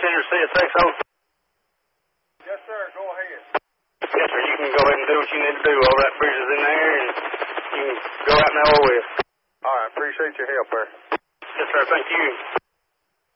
send your CSX over? Yes, sir. Go ahead. Yes, sir. You can go ahead and do what you need to do. All that bridge is in there, and you can go out now with. All right. Appreciate your help there. Yes, sir. Thank you.